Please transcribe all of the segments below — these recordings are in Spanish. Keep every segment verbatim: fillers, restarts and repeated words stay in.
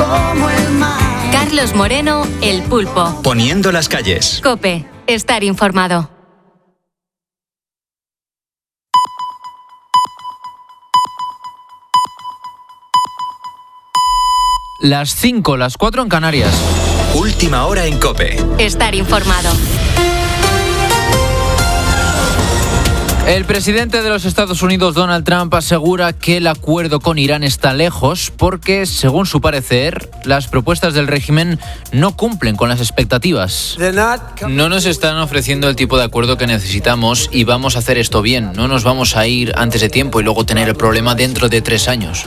como el mar. Carlos Moreno, El Pulpo. Poniendo las calles. COPE, estar informado. Las cinco, las cuatro en Canarias. Última hora en COPE. Estar informado. El presidente de los Estados Unidos, Donald Trump, asegura que el acuerdo con Irán está lejos porque, según su parecer, las propuestas del régimen no cumplen con las expectativas. No nos están ofreciendo el tipo de acuerdo que necesitamos y vamos a hacer esto bien. No nos vamos a ir antes de tiempo y luego tener el problema dentro de tres años.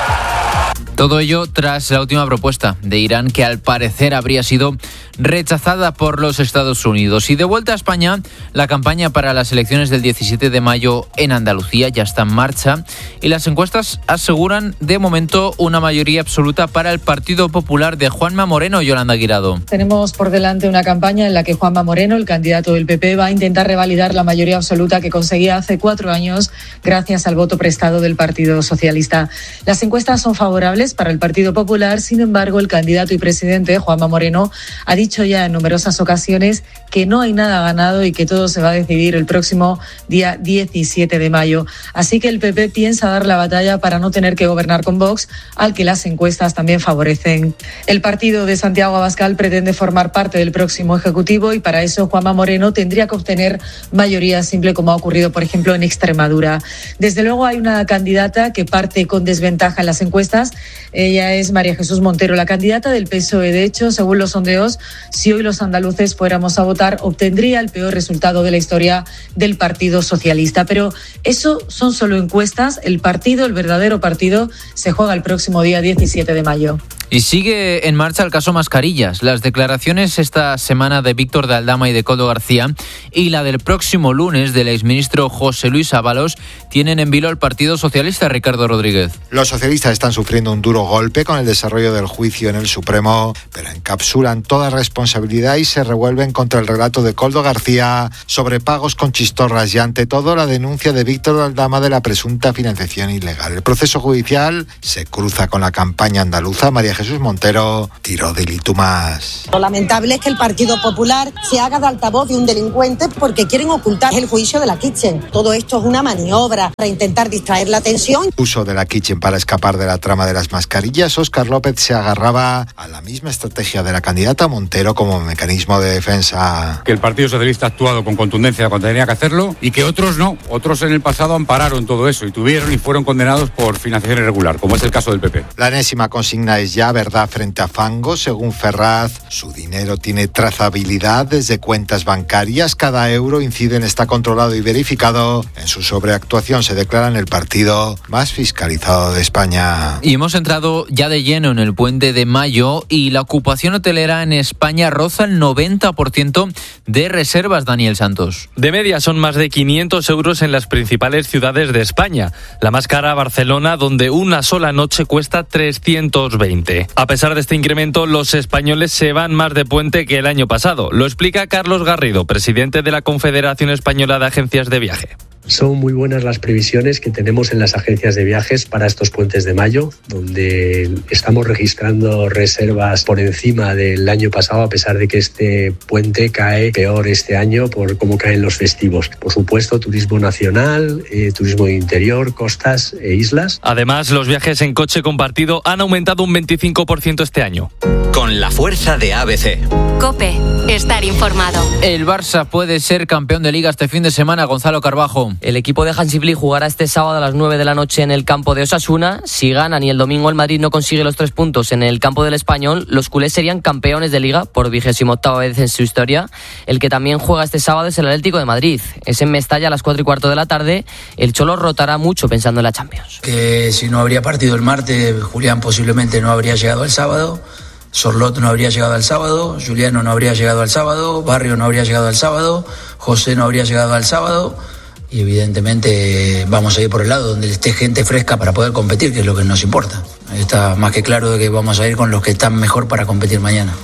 Todo ello tras la última propuesta de Irán, que al parecer habría sido rechazada por los Estados Unidos. Y de vuelta a España, la campaña para las elecciones del diecisiete de mayo en Andalucía ya está en marcha y las encuestas aseguran de momento una mayoría absoluta para el Partido Popular de Juanma Moreno. Yolanda Guirado. Tenemos por delante una campaña en la que Juanma Moreno, el candidato del P P, va a intentar revalidar la mayoría absoluta que conseguía hace cuatro años gracias al voto prestado del Partido Socialista. Las encuestas son favorables para el Partido Popular, sin embargo, el candidato y presidente, Juanma Moreno, ha dicho ya en numerosas ocasiones que no hay nada ganado y que todo se va a decidir el próximo día diecisiete de mayo. Así que el P P piensa dar la batalla para no tener que gobernar con Vox, al que las encuestas también favorecen. El partido de Santiago Abascal pretende formar parte del próximo Ejecutivo y para eso Juanma Moreno tendría que obtener mayoría simple, como ha ocurrido, por ejemplo, en Extremadura. Desde luego hay una candidata que parte con desventaja en las encuestas. Ella es María Jesús Montero, la candidata del P S O E. De hecho, según los sondeos, si hoy los andaluces fuéramos a votar, obtendría el peor resultado de la historia del Partido Socialista. Pero eso son solo encuestas. El partido, el verdadero partido, se juega el próximo día diecisiete de mayo. Y sigue en marcha el caso Mascarillas. Las declaraciones esta semana de Víctor de Aldama y de Koldo García y la del próximo lunes del exministro José Luis Ábalos tienen en vilo al Partido Socialista. Ricardo Rodríguez. Los socialistas están sufriendo un duro golpe con el desarrollo del juicio en el Supremo, pero encapsulan toda responsabilidad y se revuelven contra el relato de Koldo García sobre pagos con chistorras y, ante todo, la denuncia de Víctor de Aldama de la presunta financiación ilegal. El proceso judicial se cruza con la campaña andaluza. María Jesús Montero tiró de hilo más. Lo lamentable es que el Partido Popular se haga de altavoz de un delincuente porque quieren ocultar el juicio de la Kitchen. Todo esto es una maniobra para intentar distraer la atención. Uso de la Kitchen para escapar de la trama de las mascarillas. Óscar López se agarraba a la misma estrategia de la candidata Montero como mecanismo de defensa. Que el Partido Socialista ha actuado con contundencia cuando tenía que hacerlo y que otros no. Otros en el pasado ampararon todo eso y tuvieron y fueron condenados por financiación irregular, como es el caso del P P. La enésima consigna es ya verdad frente a fango. Según Ferraz, su dinero tiene trazabilidad desde cuentas bancarias. Cada euro, inciden, está controlado y verificado. En su sobreactuación se declara en el partido más fiscalizado de España. Y hemos entrado ya de lleno en el puente de mayo y la ocupación hotelera en España roza el noventa por ciento de reservas. Daniel Santos. De media son más de quinientos euros en las principales ciudades de España. La más cara, Barcelona, donde una sola noche cuesta trescientos veinte. A pesar de este incremento, los españoles se van más de puente que el año pasado. Lo explica Carlos Garrido, presidente de la Confederación Española de Agencias de Viaje. Son muy buenas las previsiones que tenemos en las agencias de viajes para estos puentes de mayo, donde estamos registrando reservas por encima del año pasado, a pesar de que este puente cae peor este año por cómo caen los festivos. Por supuesto, turismo nacional, eh, turismo de interior, costas e islas. Además, los viajes en coche compartido han aumentado un veinticinco por ciento este año. Con la fuerza de A B C. COPE, estar informado. El Barça puede ser campeón de Liga este fin de semana. Gonzalo Carbajo. El equipo de Hansi Flick jugará este sábado a las nueve de la noche en el campo de Osasuna. Si ganan y el domingo el Madrid no consigue los tres puntos en el campo del Español, los culés serían campeones de Liga por vigésima octava vez en su historia. El que también juega este sábado es el Atlético de Madrid. Es en Mestalla a las cuatro y cuarto de la tarde. El Cholo rotará mucho pensando en la Champions. Que si no habría partido el martes, Julián posiblemente no habría llegado el sábado. Sorlot no habría llegado al sábado, Juliano no habría llegado al sábado, Barrio no habría llegado al sábado, José no habría llegado al sábado y evidentemente vamos a ir por el lado donde esté gente fresca para poder competir, que es lo que nos importa. Está más que claro de que vamos a ir con los que están mejor para competir mañana.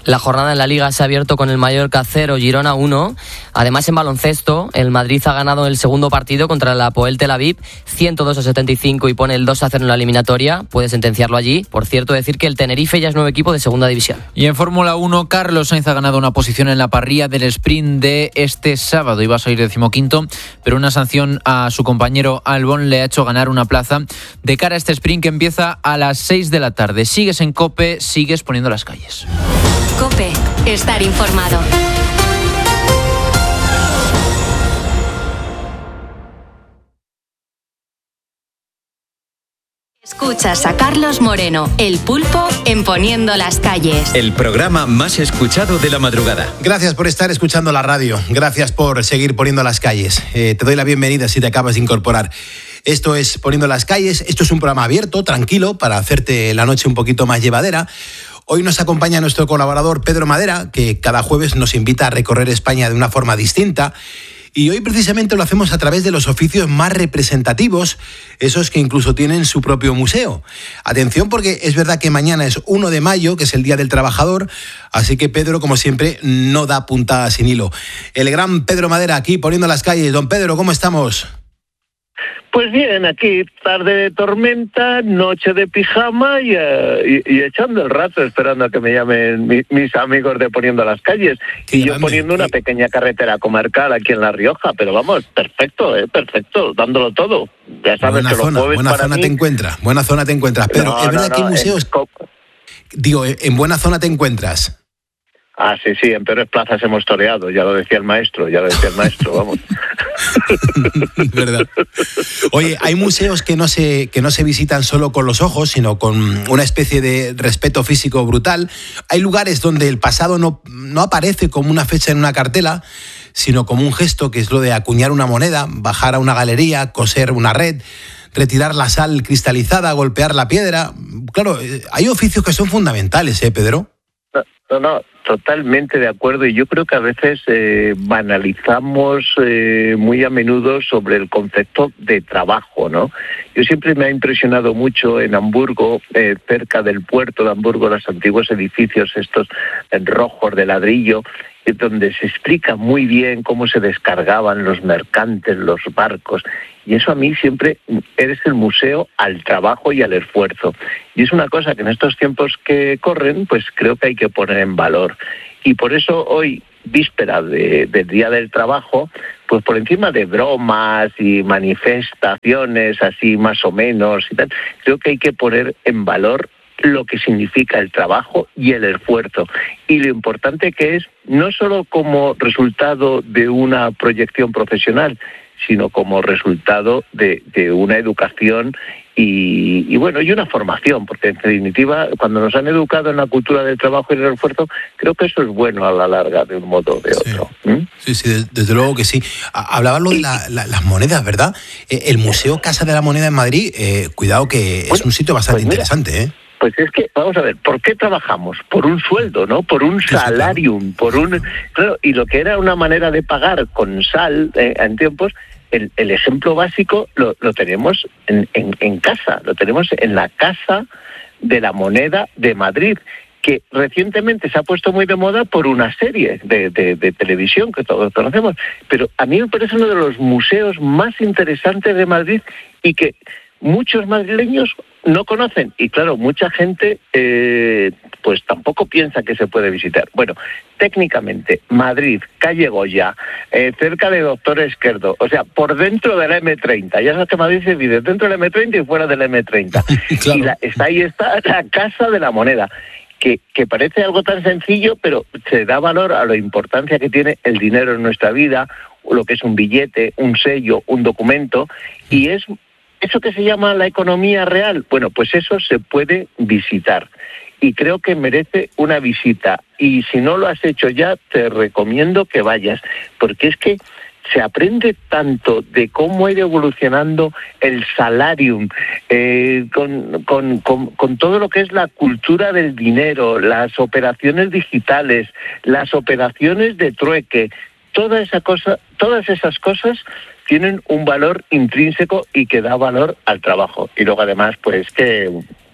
La jornada en la Liga se ha abierto con el Mallorca cero, Girona uno. Además, en baloncesto, el Madrid ha ganado el segundo partido contra el Hapoel Tel Aviv, ciento dos a setenta y cinco, y pone el dos a cero en la eliminatoria. Puede sentenciarlo allí. Por cierto, decir que el Tenerife ya es nuevo equipo de segunda división. Y en Fórmula uno, Carlos Sainz ha ganado una posición en la parrilla del sprint de este sábado. Iba a salir decimoquinto, pero una sanción a su compañero Albon le ha hecho ganar una plaza de cara a este sprint que empieza a las seis de la tarde. Sigues en COPE, sigues poniendo las calles. COPE, estar informado. Escuchas a Carlos Moreno, el Pulpo, en Poniendo las Calles. El programa más escuchado de la madrugada. Gracias por estar escuchando la radio. Gracias por seguir Poniendo las Calles. Eh, te doy la bienvenida si te acabas de incorporar. Esto es Poniendo las Calles. Esto es un programa abierto, tranquilo, para hacerte la noche un poquito más llevadera. Hoy nos acompaña nuestro colaborador Pedro Madera, que cada jueves nos invita a recorrer España de una forma distinta. Y hoy precisamente lo hacemos a través de los oficios más representativos, esos que incluso tienen su propio museo. Atención, porque es verdad que mañana es uno de mayo, que es el Día del Trabajador, así que Pedro, como siempre, no da puntada sin hilo. El gran Pedro Madera aquí Poniendo las Calles. Don Pedro, ¿cómo estamos? Pues bien, aquí tarde de tormenta, noche de pijama y, uh, y, y echando el rato, esperando a que me llamen mi, mis amigos de Poniendo las Calles. Qué y grande. Yo poniendo una pequeña carretera comarcal aquí en La Rioja, pero vamos, perfecto, eh, perfecto, dándolo todo. Ya sabes buena que zona, los jueves buena para zona mí... te encuentras, buena zona te encuentras. Pero no, es verdad no, que no, museos... En... Digo, en buena zona te encuentras. Ah, sí, sí, en peores plazas hemos toreado, ya lo decía el maestro, ya lo decía el maestro, vamos. Verdad. Oye, hay museos que no se que no se visitan solo con los ojos, sino con una especie de respeto físico brutal. Hay lugares donde el pasado no, no aparece como una fecha en una cartela, sino como un gesto, que es lo de acuñar una moneda, bajar a una galería, coser una red, retirar la sal cristalizada, golpear la piedra. Claro, hay oficios que son fundamentales, ¿eh, Pedro? No, no, no, totalmente de acuerdo, y yo creo que a veces eh, banalizamos eh, muy a menudo sobre el concepto de trabajo, ¿no? Yo siempre me ha impresionado mucho en Hamburgo, eh, cerca del puerto de Hamburgo, los antiguos edificios estos en rojos de ladrillo, donde se explica muy bien cómo se descargaban los mercantes, los barcos, y eso a mí siempre eres el museo al trabajo y al esfuerzo. Y es una cosa que en estos tiempos que corren, pues creo que hay que poner en valor. Y por eso hoy, víspera de, del Día del Trabajo, pues por encima de bromas y manifestaciones así más o menos y tal, creo que hay que poner en valor lo que significa el trabajo y el esfuerzo, y lo importante que es, no solo como resultado de una proyección profesional, sino como resultado de, de una educación y, y bueno, y una formación, porque en definitiva, cuando nos han educado en la cultura del trabajo y el esfuerzo, creo que eso es bueno a la larga, de un modo o de otro. Sí, ¿Mm? sí, sí, desde luego que sí. Hablaban lo de la, la, las monedas, ¿verdad? El Museo Casa de la Moneda en Madrid, eh, cuidado que es bueno, un sitio bastante pues mira, interesante, ¿eh? Pues es que, vamos a ver, ¿por qué trabajamos? Por un sueldo, ¿no? Por un salarium, por un... Claro, y lo que era una manera de pagar con sal eh, en tiempos, el, el ejemplo básico lo, lo tenemos en, en, en casa, lo tenemos en la Casa de la Moneda de Madrid, que recientemente se ha puesto muy de moda por una serie de, de, de televisión que todos conocemos, pero a mí me parece uno de los museos más interesantes de Madrid y que muchos madrileños no conocen, y claro, mucha gente eh, pues tampoco piensa que se puede visitar. Bueno, técnicamente, Madrid, calle Goya, eh, cerca de Doctor Esquerdo, o sea, por dentro de la eme treinta, ya sabes que Madrid se divide dentro de la eme treinta y fuera de la eme treinta, claro. Y la, está, ahí está la Casa de la Moneda, que, que parece algo tan sencillo, pero se da valor a la importancia que tiene el dinero en nuestra vida, lo que es un billete, un sello, un documento, y es... ¿Eso que se llama la economía real? Bueno, pues eso se puede visitar y creo que merece una visita. Y si no lo has hecho ya, te recomiendo que vayas, porque es que se aprende tanto de cómo ir evolucionando el salarium, eh, con, con, con, con todo lo que es la cultura del dinero, las operaciones digitales, las operaciones de trueque, toda esa cosa, todas esas cosas tienen un valor intrínseco y que da valor al trabajo. Y luego además, pues que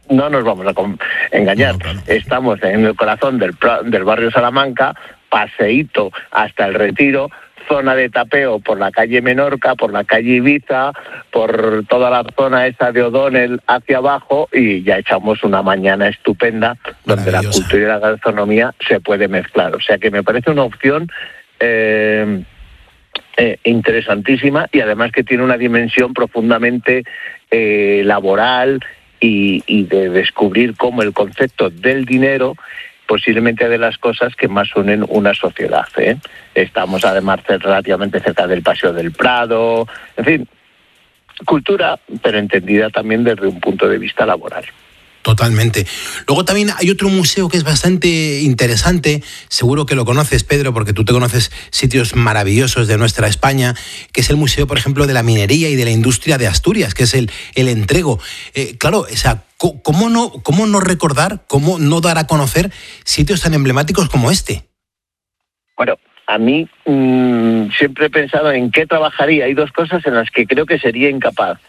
no nos vamos a engañar. No, claro. Estamos en el corazón del, del barrio Salamanca, paseíto hasta el Retiro, zona de tapeo por la calle Menorca, por la calle Ibiza, por toda la zona esa de O'Donnell hacia abajo, y ya echamos una mañana estupenda donde la cultura y la gastronomía se puede mezclar. O sea que me parece una opción eh, eh, interesantísima, y además que tiene una dimensión profundamente eh, laboral y, y de descubrir cómo el concepto del dinero posiblemente de las cosas que más unen una sociedad, ¿eh? Estamos además relativamente cerca del Paseo del Prado, en fin, cultura, pero entendida también desde un punto de vista laboral. Totalmente. Luego también hay otro museo que es bastante interesante, seguro que lo conoces, Pedro, porque tú te conoces sitios maravillosos de nuestra España, que es el Museo, por ejemplo, de la Minería y de la Industria de Asturias, que es el, el Entrego. Eh, claro, o sea, ¿cómo no, cómo no recordar, cómo no dar a conocer sitios tan emblemáticos como este? Bueno, a mí mmm, siempre he pensado en qué trabajaría. Hay dos cosas en las que creo que sería incapaz.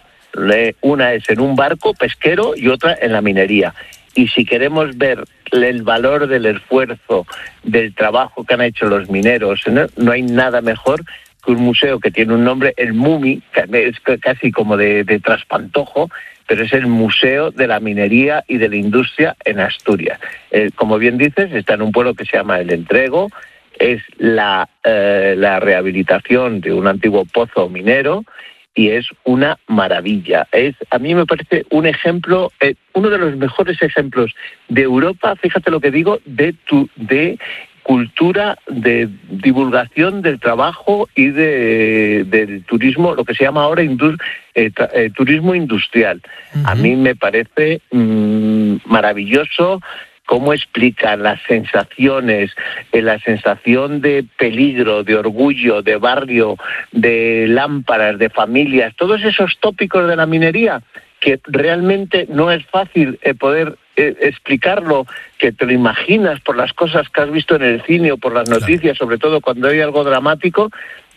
Una es en un barco pesquero y otra en la minería. Y si queremos ver el valor del esfuerzo, del trabajo que han hecho los mineros, no, no hay nada mejor que un museo que tiene un nombre, el MUMI, que es casi como de, de traspantojo, pero es el Museo de la Minería y de la Industria en Asturias. Eh, como bien dices, está en un pueblo que se llama El Entrego, es la, eh, la rehabilitación de un antiguo pozo minero, y es una maravilla. Es, a mí me parece un ejemplo, eh, uno de los mejores ejemplos de Europa, fíjate lo que digo, de, tu, de cultura, de divulgación del trabajo y de, del turismo, lo que se llama ahora indu, eh, tra, eh, turismo industrial. Uh-huh. A mí me parece mmm, maravilloso cómo explica las sensaciones, eh, la sensación de peligro, de orgullo, de barrio, de lámparas, de familias, todos esos tópicos de la minería que realmente no es fácil eh, poder eh, explicarlo, que te lo imaginas por las cosas que has visto en el cine o por las noticias, sobre todo cuando hay algo dramático,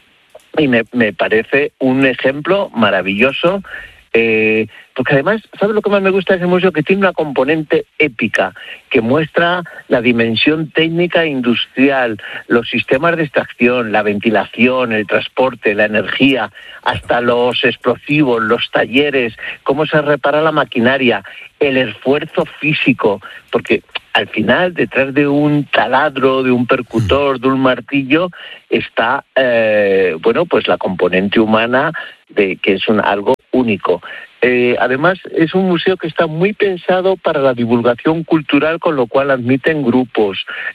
y me, me parece un ejemplo maravilloso. Eh, porque además, ¿sabes lo que más me gusta de ese museo? Que tiene una componente épica, que muestra la dimensión técnica e industrial, los sistemas de extracción, la ventilación, el transporte, la energía, hasta los explosivos, los talleres, cómo se repara la maquinaria, el esfuerzo físico, porque al final, detrás de un taladro, de un percutor, de un martillo, está, eh, bueno, pues la componente humana, de que es un, algo único. Eh, además, es un museo que está muy pensado para la divulgación cultural, con lo cual admiten grupos.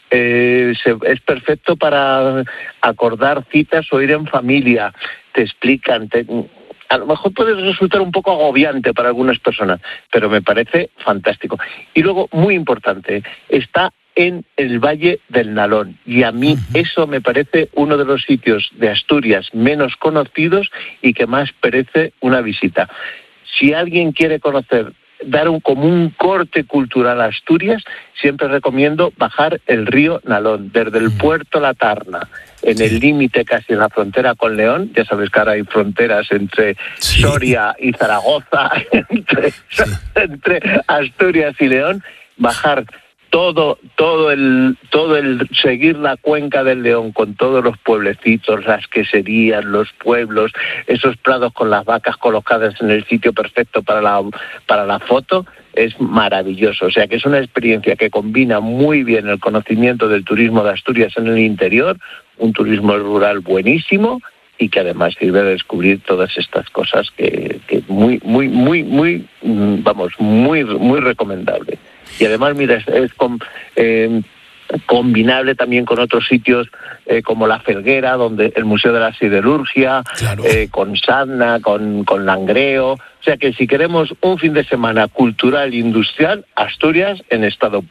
Eh, se, es perfecto para acordar citas o ir en familia. Te explican... Te, a lo mejor puede resultar un poco agobiante para algunas personas, pero me parece fantástico. Y luego, muy importante, está en el Valle del Nalón, y a mí uh-huh. eso me parece uno de los sitios de Asturias menos conocidos y que más merece una visita. Si alguien quiere conocer, dar un, como un corte cultural a Asturias, siempre recomiendo bajar el río Nalón, desde el puerto La Tarna, en sí. el límite casi en la frontera con León. Ya sabes que ahora hay fronteras entre sí. Soria y Zaragoza, entre, sí. entre Asturias y León. Bajar todo todo el todo el seguir la cuenca del León con todos los pueblecitos, las queserías, los pueblos, esos prados con las vacas colocadas en el sitio perfecto para la para la foto, es maravilloso. O sea que es una experiencia que combina muy bien el conocimiento del turismo de Asturias en el interior, un turismo rural buenísimo, y que además sirve de descubrir todas estas cosas que, que muy muy muy muy vamos muy muy recomendable. Y además, mira, es, es com, eh, combinable también con otros sitios eh, como La Felguera, donde el Museo de la Siderurgia, claro. eh, con Sadna, con, con Langreo. O sea que si queremos un fin de semana cultural e industrial, Asturias en estado puro.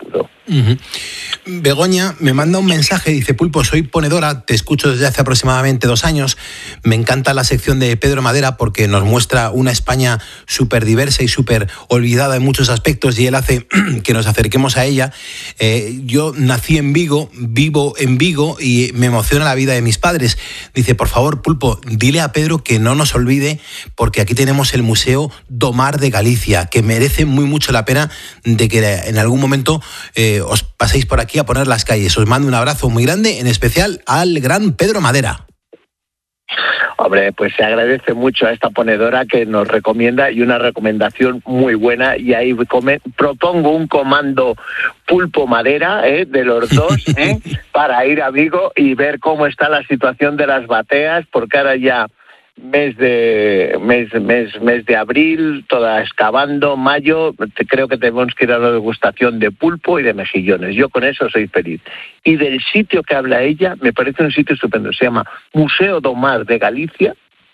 Uh-huh. Begoña me manda un mensaje, dice: Pulpo, soy ponedora, te escucho desde hace aproximadamente dos años, me encanta la sección de Pedro Madera porque nos muestra una España súper diversa y súper olvidada en muchos aspectos y él hace que nos acerquemos a ella. Eh, yo nací en Vigo, vivo en Vigo y me emociona la vida de mis padres. Dice: por favor, Pulpo, dile a Pedro que no nos olvide porque aquí tenemos el Museo do Mar de Galicia, que merece muy mucho la pena de que en algún momento eh, os paséis por aquí a poner las calles. Os mando un abrazo muy grande, en especial al gran Pedro Madera. Hombre, pues se agradece mucho a esta ponedora que nos recomienda, y una recomendación muy buena, y ahí come, propongo un comando Pulpo Madera, ¿eh? de los dos, ¿eh? para ir a Vigo y ver cómo está la situación de las bateas, porque ahora ya mes de mes mes mes de abril, toda excavando, mayo, creo que tenemos que ir a la degustación de pulpo y de mejillones. Yo con eso soy feliz. Y del sitio que habla ella, me parece un sitio estupendo. Se llama Museo do Mar de Galicia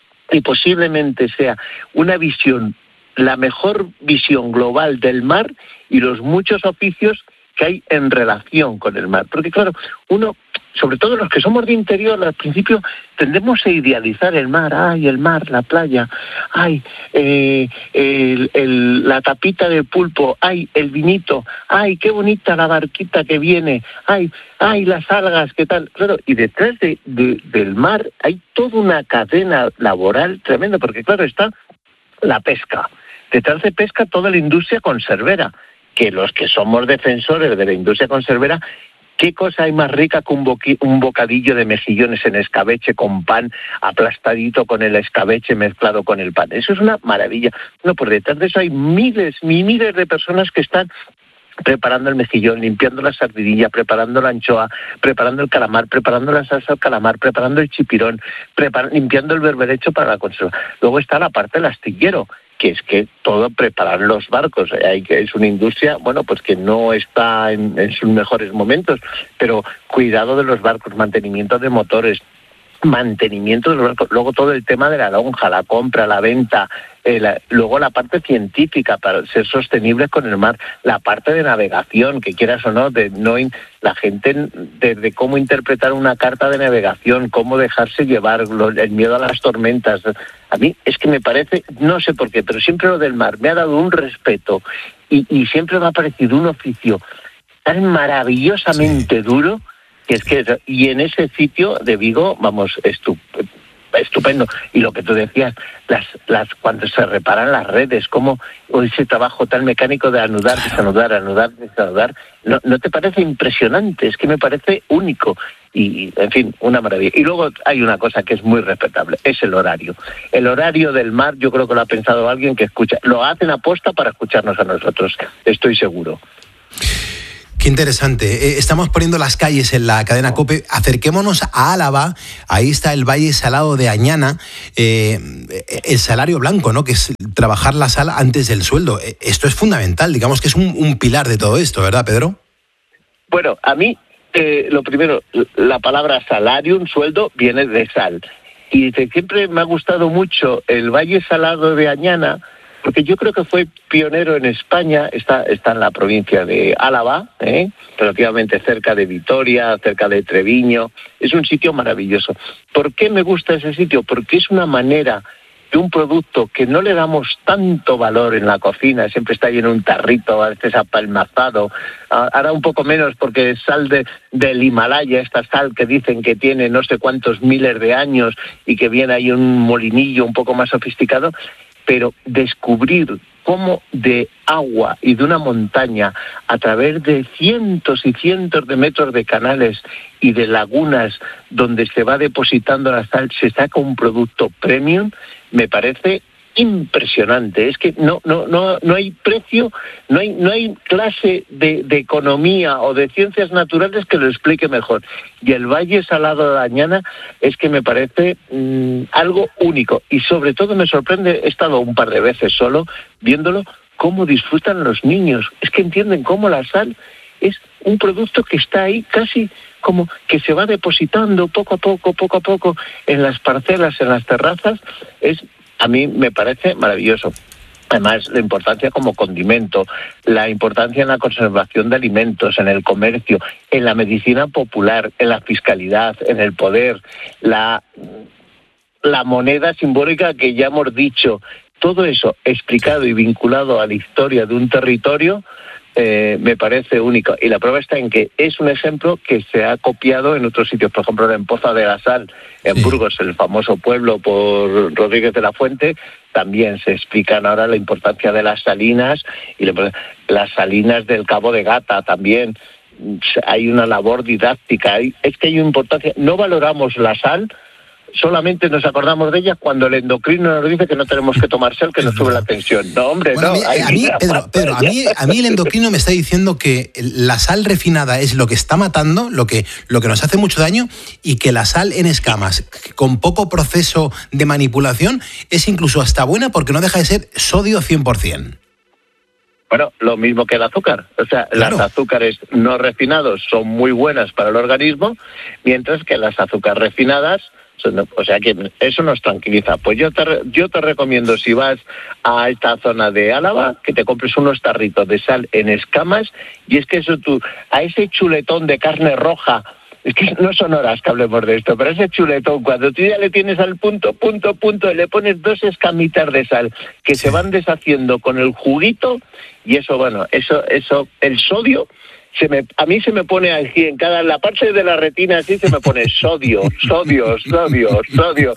y posiblemente sea una visión, la mejor visión global del mar y los muchos oficios que hay en relación con el mar. Porque claro, uno, sobre todo los que somos de interior, al principio tendemos a idealizar el mar. Ay, el mar, la playa, ay, eh, el, el, la tapita de pulpo, ay, el vinito, ay, qué bonita la barquita que viene, ay, ay, las algas, qué tal. Claro, y detrás de, de, del mar hay toda una cadena laboral tremenda, porque claro, está la pesca. Detrás de pesca toda la industria conservera, que los que somos defensores de la industria conservera, ¿qué cosa hay más rica que un, boqui, un bocadillo de mejillones en escabeche con pan aplastadito con el escabeche mezclado con el pan? Eso es una maravilla. No, por detrás de eso hay miles y miles de personas que están preparando el mejillón, limpiando la sardinilla, preparando la anchoa, preparando el calamar, preparando la salsa al calamar, preparando el chipirón, prepar, limpiando el berberecho para la conserva. Luego está la parte del astillero, que es que todo preparar los barcos. Hay que es una industria, bueno, pues que no está en, en sus mejores momentos, pero cuidado de los barcos, mantenimiento de motores, mantenimiento de los barcos, luego todo el tema de la lonja, la compra, la venta, eh, la, luego la parte científica para ser sostenibles con el mar, la parte de navegación, que quieras o no, de no in, la gente desde de cómo interpretar una carta de navegación, cómo dejarse llevar, lo, el miedo a las tormentas. A mí es que me parece, no sé por qué, pero siempre lo del mar me ha dado un respeto y, y siempre me ha parecido un oficio tan maravillosamente sí. duro, que es que, y en ese sitio de Vigo, vamos, estup, estupendo. Y lo que tú decías, las, las cuando se reparan las redes, como ese trabajo tan mecánico de anudar, desanudar, anudar, desanudar, ¿no, no te parece impresionante? Es que me parece único. Y, en fin, una maravilla. Y luego hay una cosa que es muy respetable, es el horario. El horario del mar, yo creo que lo ha pensado alguien que escucha. Lo hacen aposta para escucharnos a nosotros, estoy seguro. Qué interesante. Estamos poniendo las calles en la cadena COPE. Acerquémonos a Álava. Ahí está el Valle Salado de Añana. Eh, el salario blanco, ¿no? Que es trabajar la sal antes del sueldo. Esto es fundamental. Digamos que es un, un pilar de todo esto, ¿verdad, Pedro? Bueno, a mí, eh, lo primero, la palabra salario, un sueldo, viene de sal. Y siempre me ha gustado mucho el Valle Salado de Añana, porque yo creo que fue pionero en España, está, está en la provincia de Álava, ¿eh? relativamente cerca de Vitoria, cerca de Treviño. Es un sitio maravilloso. ¿Por qué me gusta ese sitio? Porque es una manera de un producto que no le damos tanto valor en la cocina, siempre está ahí en un tarrito, a veces apelmazado, ahora un poco menos porque es sal de, del Himalaya, esta sal que dicen que tiene no sé cuántos miles de años y que viene ahí un molinillo un poco más sofisticado, pero descubrir cómo de agua y de una montaña, a través de cientos y cientos de metros de canales y de lagunas donde se va depositando la sal, se saca un producto premium, me parece impresionante. Es que no no no no hay precio, no hay no hay clase de, de economía o de ciencias naturales que lo explique mejor. Y el Valle Salado de Añana es que me parece mmm, algo único, y sobre todo me sorprende, he estado un par de veces solo viéndolo, cómo disfrutan los niños. Es que entienden cómo la sal es un producto que está ahí casi como que se va depositando poco a poco, poco a poco en las parcelas, en las terrazas. Es A mí me parece maravilloso. Además, la importancia como condimento, la importancia en la conservación de alimentos, en el comercio, en la medicina popular, en la fiscalidad, en el poder, la, la moneda simbólica que ya hemos dicho, todo eso explicado y vinculado a la historia de un territorio, eh, me parece único. Y la prueba está en que es un ejemplo que se ha copiado en otros sitios, por ejemplo en Poza de la Sal, en sí. Burgos, el famoso pueblo por Rodríguez de la Fuente, también se explican ahora la importancia de las salinas y las salinas del Cabo de Gata también. Hay una labor didáctica, es que hay una importancia. No valoramos la sal, solamente nos acordamos de ella cuando el endocrino nos dice que no tenemos que tomar sal, que nos sube la tensión. No, hombre, bueno, no. A mí, a mí Pedro, Pedro a, mí, a mí el endocrino me está diciendo que la sal refinada es lo que está matando, lo que, lo que nos hace mucho daño, y que la sal en escamas, con poco proceso de manipulación, es incluso hasta buena porque no deja de ser sodio cien por ciento. Bueno, lo mismo que el azúcar. O sea, claro. Las azúcares no refinados son muy buenas para el organismo, mientras que las azúcares refinadas, o sea que eso nos tranquiliza. Pues yo te, yo te recomiendo, si vas a esta zona de Álava, que te compres unos tarritos de sal en escamas, y es que eso tú, a ese chuletón de carne roja, es que no son horas que hablemos de esto, pero ese chuletón, cuando tú ya le tienes al punto, punto, punto, y le pones dos escamitas de sal que sí. se van deshaciendo con el juguito, y eso, bueno, eso, eso, el sodio, se me, a mí se me pone aquí en cada, la parte de la retina así se me pone sodio, sodio, sodio, sodio.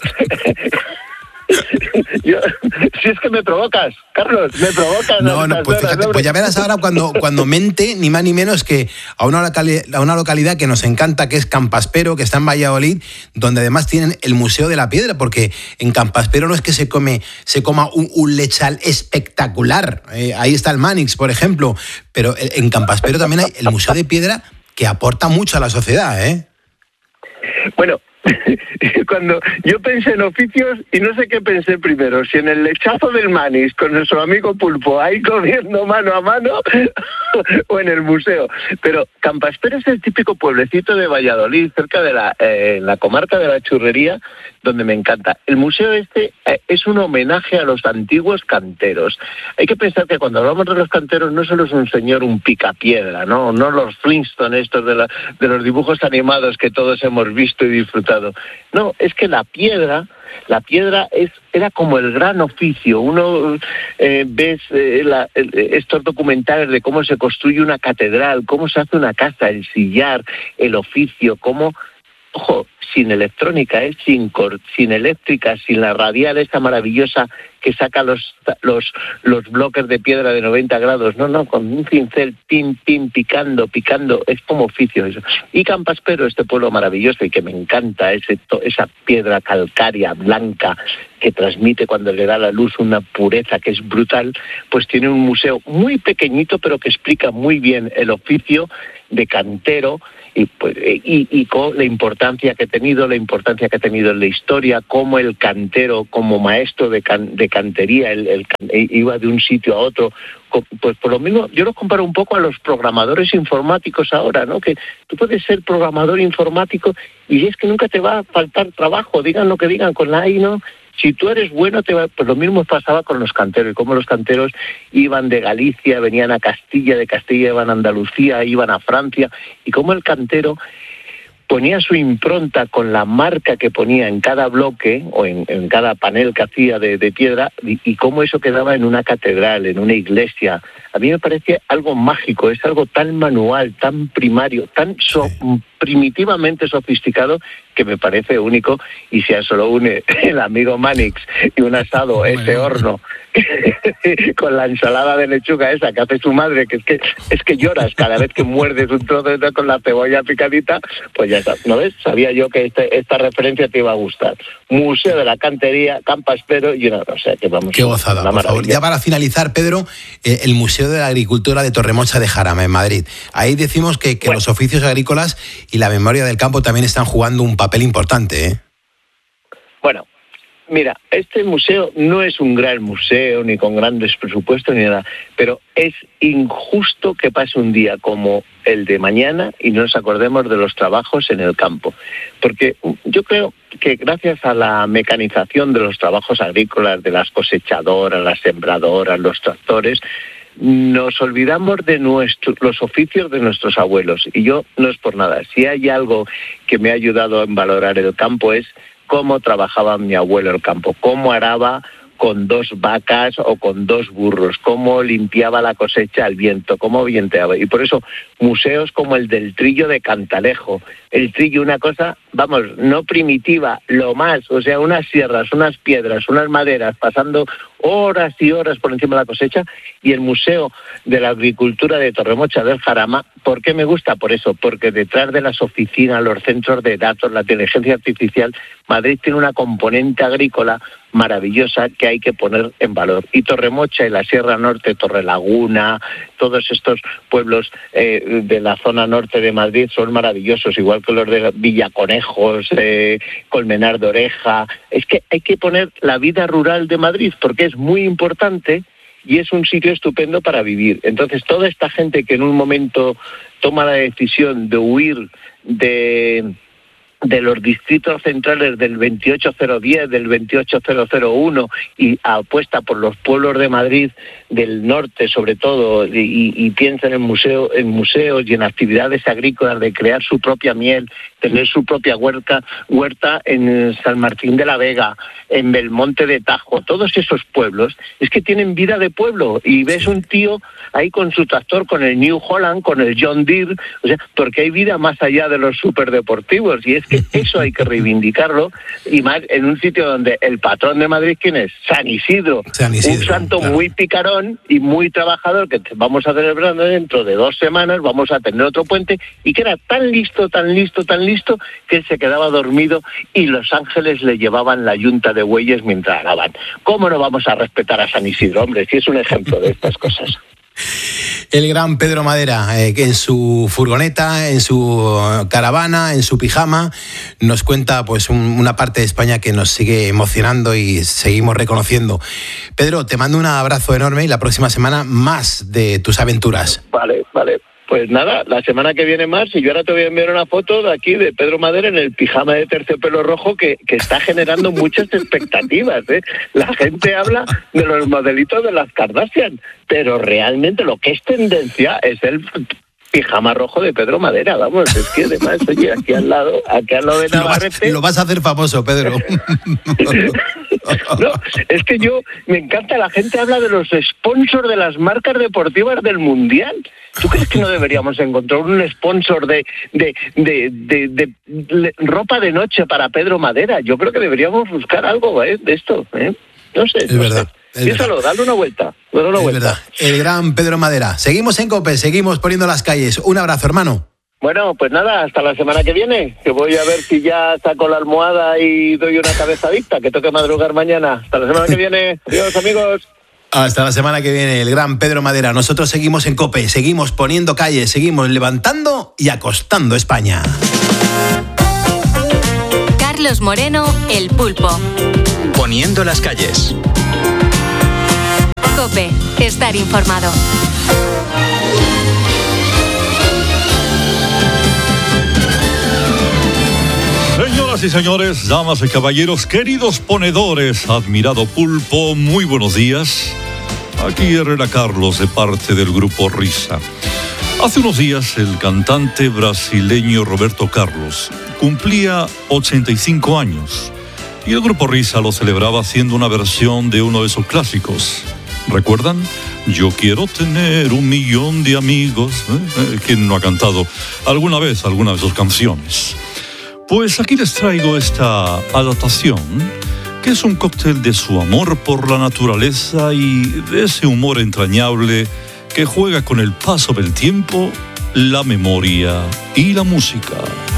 Yo, si es que me provocas, Carlos, me provocas. No, no, pues fíjate, pues ya verás ahora cuando, cuando mente, ni más ni menos que a una, localidad, a una localidad que nos encanta, que es Campaspero, que está en Valladolid, donde además tienen el Museo de la Piedra, porque en Campaspero no es que se come, se coma un, un lechal espectacular. Eh, ahí está el Manix, por ejemplo, pero en Campaspero también hay el Museo de Piedra, que aporta mucho a la sociedad, ¿eh? Bueno, cuando yo pensé en oficios y no sé qué pensé primero, si en el lechazo del Manix con nuestro amigo Pulpo ahí comiendo mano a mano o en el museo. Pero Campaspero es el típico pueblecito de Valladolid, cerca de la, eh, la comarca de la Churrería, donde me encanta. El museo este eh, es un homenaje a los antiguos canteros. Hay que pensar que cuando hablamos de los canteros no solo es un señor, un picapiedra, no, no los Flintstones estos de, la, de los dibujos animados que todos hemos visto y disfrutado. No, es que la piedra, la piedra es era como el gran oficio. Uno eh, ves eh, la, estos documentales de cómo se construye una catedral, cómo se hace una casa, el sillar, el oficio, cómo, ojo, sin electrónica, ¿eh? sin, sin eléctrica, sin la radial esta maravillosa que saca los, los, los bloques de piedra de noventa grados, no, no, con un cincel, pim, pim, picando, picando, es como oficio eso. Y Campaspero, este pueblo maravilloso y que me encanta, ese, esa piedra calcárea, blanca, que transmite cuando le da la luz una pureza que es brutal, pues tiene un museo muy pequeñito, pero que explica muy bien el oficio de cantero, y, pues, y, y con la importancia que ha tenido, la importancia que ha tenido en la historia, cómo el cantero, como maestro de, can, de cantería, el, el, iba de un sitio a otro. Pues por lo mismo, yo lo comparo un poco a los programadores informáticos ahora, ¿no? Que tú puedes ser programador informático y es que nunca te va a faltar trabajo, digan lo que digan con la I, ¿no? Si tú eres bueno, te va... pues lo mismo pasaba con los canteros, y cómo los canteros iban de Galicia, venían a Castilla, de Castilla iban a Andalucía, iban a Francia, y cómo el cantero ponía su impronta con la marca que ponía en cada bloque o en, en cada panel que hacía de, de piedra, y, y cómo eso quedaba en una catedral, en una iglesia. A mí me parece algo mágico, es algo tan manual, tan primario, tan so, primitivamente sofisticado, que me parece único. Y si a eso lo une el amigo Manix y un asado, ese horno, con la ensalada de lechuga esa que hace su madre, que es que es que lloras cada vez que muerdes un trozo de con la cebolla picadita, pues ya está. ¿No ves? Sabía yo que este, esta referencia te iba a gustar. Museo de la Cantería, Campaspero y una cosa que vamos. Qué gozada, por favor. Ya para finalizar, Pedro, eh, el Museo de la Agricultura de Torremocha de Jarama, en Madrid. Ahí decimos que, que bueno, los oficios agrícolas y la memoria del campo también están jugando un papel importante, ¿eh? Bueno, Mira, este museo no es un gran museo, ni con grandes presupuestos, ni nada, pero es injusto que pase un día como el de mañana y no nos acordemos de los trabajos en el campo. Porque yo creo que gracias a la mecanización de los trabajos agrícolas, de las cosechadoras, las sembradoras, los tractores, nos olvidamos de nuestro, los oficios de nuestros abuelos. Y yo no es por nada. Si hay algo que me ha ayudado a valorar el campo es cómo trabajaba mi abuelo el campo, cómo araba con dos vacas o con dos burros, cómo limpiaba la cosecha al viento, cómo vienteaba. Y por eso museos como el del Trillo de Cantalejo, el Trillo, una cosa, vamos, no primitiva, lo más, o sea, unas sierras, unas piedras, unas maderas, pasando horas y horas por encima de la cosecha, y el Museo de la Agricultura de Torremocha del Jarama. ¿Por qué me gusta? Por eso, porque detrás de las oficinas, los centros de datos, la inteligencia artificial, Madrid tiene una componente agrícola maravillosa que hay que poner en valor. Y Torremocha y la Sierra Norte, Torrelaguna, todos estos pueblos eh, de la zona norte de Madrid son maravillosos, igual que los de Villaconejos, eh, Colmenar de Oreja. Es que hay que poner la vida rural de Madrid porque es muy importante y es un sitio estupendo para vivir. Entonces, toda esta gente que en un momento toma la decisión de huir de... de los distritos centrales del veintiocho cero diez, del veintiocho cero uno y apuesta por los pueblos de Madrid, del norte sobre todo, y, y piensa en el museo, en museos y en actividades agrícolas de crear su propia miel, tener su propia huerta, huerta en San Martín de la Vega, en Belmonte de Tajo, todos esos pueblos, es que tienen vida de pueblo, y ves un tío ahí con su tractor, con el New Holland, con el John Deere, o sea, porque hay vida más allá de los superdeportivos, y es que eso hay que reivindicarlo, y más en un sitio donde el patrón de Madrid, ¿quién es? San Isidro, San Isidro un santo claro. muy picarón y muy trabajador, que vamos a celebrar dentro de dos semanas, vamos a tener otro puente, y que era tan listo, tan listo, tan listo, que él se quedaba dormido y los ángeles le llevaban la yunta de bueyes mientras araban. ¿Cómo no vamos a respetar a San Isidro, hombre, si es un ejemplo de estas cosas? El gran Pedro Madera, eh, que en su furgoneta, en su caravana, en su pijama, nos cuenta pues un, una parte de España que nos sigue emocionando y seguimos reconociendo. Pedro, te mando un abrazo enorme y la próxima semana más de tus aventuras. Vale, vale. Pues nada, la semana que viene más, y yo ahora te voy a enviar una foto de aquí de Pedro Madera en el pijama de terciopelo rojo que, que está generando muchas expectativas, ¿eh? La gente habla de los modelitos de las Kardashian, pero realmente lo que es tendencia es el pijama rojo de Pedro Madera, vamos, es que además, oye, aquí al lado, aquí al lado de Navarrete... Lo vas, lo vas a hacer famoso, Pedro. No, es que yo, me encanta, la gente habla de los sponsors de las marcas deportivas del Mundial. ¿Tú crees que no deberíamos encontrar un sponsor de, de, de, de, de, de ropa de noche para Pedro Madera? Yo creo que deberíamos buscar algo, ¿eh? de esto, ¿eh? No sé. Es no verdad. Sé. Piénsalo, dale una vuelta. Dale una es vuelta. Verdad. El gran Pedro Madera. Seguimos en COPE, seguimos poniendo las calles. Un abrazo, hermano. Bueno, pues nada, hasta la semana que viene, que voy a ver si ya saco la almohada y doy una cabezadita, que toque madrugar mañana. Hasta la semana que viene. Adiós, amigos. Hasta la semana que viene, el gran Pedro Madera. Nosotros seguimos en COPE, seguimos poniendo calles, seguimos levantando y acostando España. Carlos Moreno, El Pulpo. Poniendo las calles. COPE, estar informado. Señoras y señores, damas y caballeros, queridos ponedores, admirado Pulpo, muy buenos días. Aquí Herrera Carlos, de parte del Grupo Risa. Hace unos días, el cantante brasileño Roberto Carlos cumplía ochenta y cinco años y el Grupo Risa lo celebraba haciendo una versión de uno de sus clásicos. ¿Recuerdan? Yo quiero tener un millón de amigos. ¿Eh? ¿Quién no ha cantado alguna vez alguna de sus canciones? Pues aquí les traigo esta adaptación, que es un cóctel de su amor por la naturaleza y de ese humor entrañable que juega con el paso del tiempo, la memoria y la música.